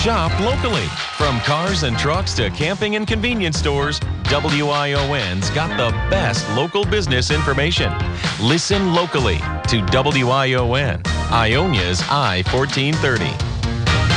shop locally. From cars and trucks to camping and convenience stores, WION's got the best local business information. Listen locally to WION, Ionia's I-1430.